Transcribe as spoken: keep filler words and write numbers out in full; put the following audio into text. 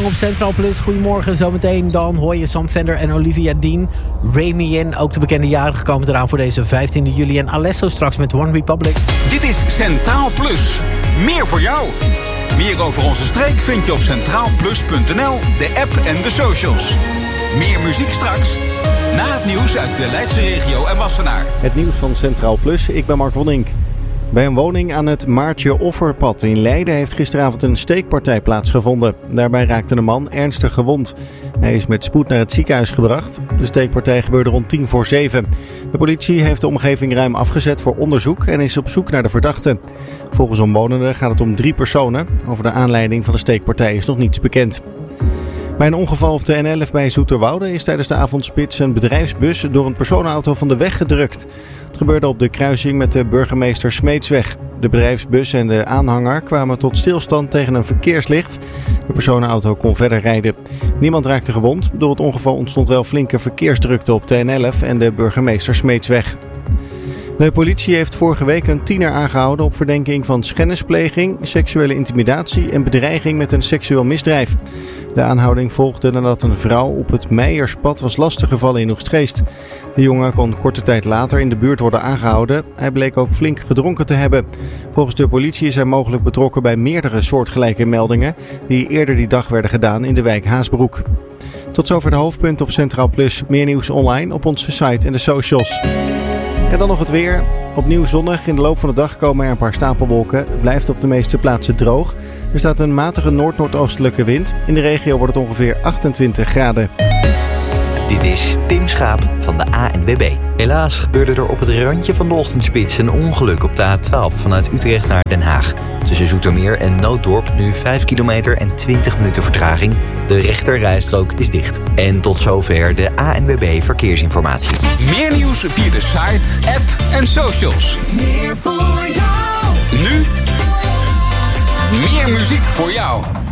op Centraal Plus. Goedemorgen, zometeen dan hoor je Sam Fender en Olivia Dean. Remy In, ook de bekende jarigen komen eraan voor deze vijftiende juli. En Alesso straks met One Republic. Dit is Centraal Plus. Meer voor jou. Meer over onze streek vind je op centraal plus punt n l, de app en de socials. Meer muziek straks. Na het nieuws uit de Leidse regio en Wassenaar. Het nieuws van Centraal Plus, ik ben Mark Wonnink. Bij een woning aan het Maartje Offerpad in Leiden heeft gisteravond een steekpartij plaatsgevonden. Daarbij raakte een man ernstig gewond. Hij is met spoed naar het ziekenhuis gebracht. De steekpartij gebeurde rond tien voor zeven. De politie heeft de omgeving ruim afgezet voor onderzoek en is op zoek naar de verdachte. Volgens omwonenden gaat het om drie personen. Over de aanleiding van de steekpartij is nog niets bekend. Bij een ongeval op de N elf bij Zoeterwoude is tijdens de avondspits een bedrijfsbus door een personenauto van de weg gedrukt. Het gebeurde op de kruising met de Burgemeester Smeetsweg. De bedrijfsbus en de aanhanger kwamen tot stilstand tegen een verkeerslicht. De personenauto kon verder rijden. Niemand raakte gewond. Door het ongeval ontstond wel flinke verkeersdrukte op de N elf en de Burgemeester Smeetsweg. De politie heeft vorige week een tiener aangehouden op verdenking van schennispleging, seksuele intimidatie en bedreiging met een seksueel misdrijf. De aanhouding volgde nadat een vrouw op het Meijerspad was lastiggevallen in Oegstgeest. De jongen kon korte tijd later in de buurt worden aangehouden. Hij bleek ook flink gedronken te hebben. Volgens de politie is hij mogelijk betrokken bij meerdere soortgelijke meldingen die eerder die dag werden gedaan in de wijk Haasbroek. Tot zover de hoofdpunten op Centraal Plus. Meer nieuws online op onze site en de socials. En dan nog het weer. Opnieuw zonnig. In de loop van de dag komen er een paar stapelwolken. Het blijft op de meeste plaatsen droog. Er staat een matige noord-noordoostelijke wind. In de regio wordt het ongeveer achtentwintig graden. Dit is Tim Schaap van de A N W B. Helaas gebeurde er op het randje van de ochtendspits een ongeluk op de A twaalf vanuit Utrecht naar Den Haag. Tussen Zoetermeer en Nooddorp nu vijf kilometer en twintig minuten vertraging. De rechterrijstrook is dicht. En tot zover de A N W B Verkeersinformatie. Meer nieuws via de site, app en socials. Meer voor jou. Nu meer muziek voor jou.